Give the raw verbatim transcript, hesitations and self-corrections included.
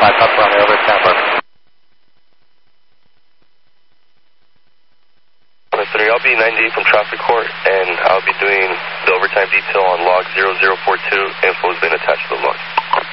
five Papa Romeo over, stand by. three, I'll be ninety-eight from traffic court, and I'll be doing the overtime detail on log zero zero four two. Info has been attached to the log.